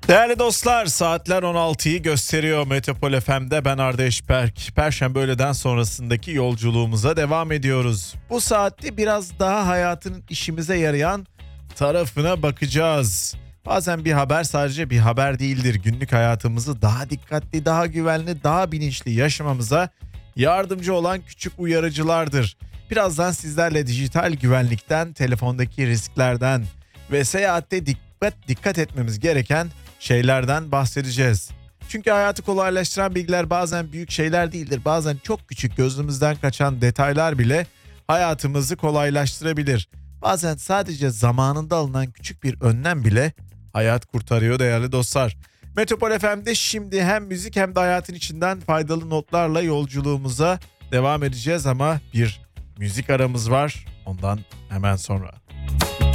Değerli dostlar, saatler 16'yı gösteriyor. Metropol FM'de ben Arda Eşberk. Perşembe öğleden sonrasındaki yolculuğumuza devam ediyoruz. Bu saatte biraz daha hayatın işimize yarayan tarafına bakacağız. Bazen bir haber sadece bir haber değildir. Günlük hayatımızı daha dikkatli, daha güvenli, daha bilinçli yaşamamıza yardımcı olan küçük uyarıcılardır. Birazdan sizlerle dijital güvenlikten, telefondaki risklerden ve seyahatte dikkat etmemiz gereken şeylerden bahsedeceğiz. Çünkü hayatı kolaylaştıran bilgiler bazen büyük şeyler değildir. Bazen çok küçük, gözümüzden kaçan detaylar bile hayatımızı kolaylaştırabilir. Bazen sadece zamanında alınan küçük bir önlem bile hayat kurtarıyor değerli dostlar. Metropol FM'de şimdi hem müzik hem de hayatın içinden faydalı notlarla yolculuğumuza devam edeceğiz ama bir müzik aramız var. Ondan hemen sonra.